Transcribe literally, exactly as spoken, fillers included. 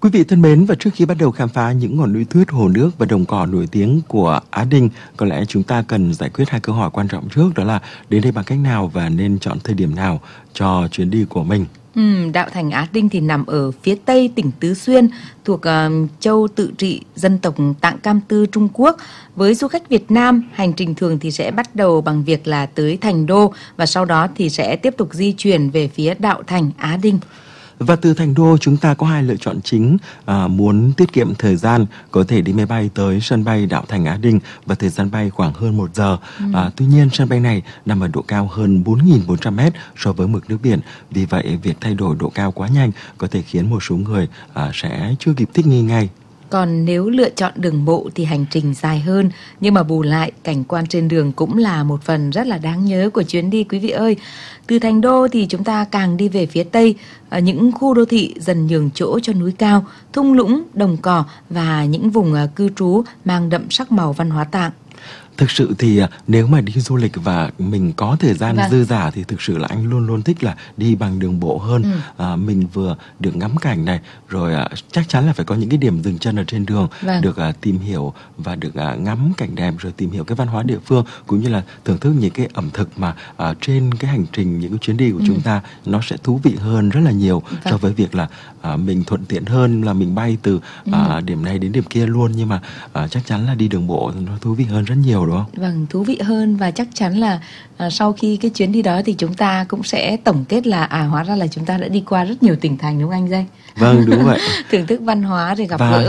Quý vị thân mến, và trước khi bắt đầu khám phá những ngọn núi tuyết, hồ nước và đồng cỏ nổi tiếng của Á Đinh, có lẽ chúng ta cần giải quyết hai câu hỏi quan trọng trước, đó là đến đây bằng cách nào và nên chọn thời điểm nào cho chuyến đi của mình. Ừ, đạo Thành Á Đinh thì nằm ở phía tây tỉnh Tứ Xuyên, thuộc uh, châu tự trị dân tộc Tạng Cam Tư, Trung Quốc. Với du khách Việt Nam, hành trình thường thì sẽ bắt đầu bằng việc là tới Thành Đô và sau đó thì sẽ tiếp tục di chuyển về phía đạo Thành Á Đinh. Và từ Thành Đô chúng ta có hai lựa chọn chính. À, muốn tiết kiệm thời gian có thể đi máy bay tới sân bay đạo Thành Á Đinh và thời gian bay khoảng hơn một giờ. Ừ. À, tuy nhiên sân bay này nằm ở độ cao hơn bốn nghìn bốn trăm mét so với mực nước biển. Vì vậy việc thay đổi độ cao quá nhanh có thể khiến một số người à, sẽ chưa kịp thích nghi ngay. Còn nếu lựa chọn đường bộ thì hành trình dài hơn, nhưng mà bù lại cảnh quan trên đường cũng là một phần rất là đáng nhớ của chuyến đi quý vị ơi. Từ Thành Đô thì chúng ta càng đi về phía Tây, ở những khu đô thị dần nhường chỗ cho núi cao, thung lũng, đồng cỏ và những vùng cư trú mang đậm sắc màu văn hóa Tạng. Thực sự thì nếu mà đi du lịch và mình có thời gian vâng. dư dả thì thực sự là anh luôn luôn thích là đi bằng đường bộ hơn. Ừ. À, mình vừa được ngắm cảnh này, rồi à, chắc chắn là phải có những cái điểm dừng chân ở trên đường, vâng. được à, tìm hiểu và được à, ngắm cảnh đẹp, rồi tìm hiểu cái văn hóa địa phương, cũng như là thưởng thức những cái ẩm thực mà à, trên cái hành trình, những cái chuyến đi của ừ. chúng ta nó sẽ thú vị hơn rất là nhiều vâng. so với việc là à, mình thuận tiện hơn là mình bay từ à, ừ. điểm này đến điểm kia luôn, nhưng mà à, chắc chắn là đi đường bộ nó thú vị hơn rất nhiều. Đúng không? Vâng, thú vị hơn, và chắc chắn là à, sau khi cái chuyến đi đó thì chúng ta cũng sẽ tổng kết là à hóa ra là chúng ta đã đi qua rất nhiều tỉnh thành, đúng không anh Danh? Vâng, đúng vậy. Thưởng thức văn hóa rồi gặp và gỡ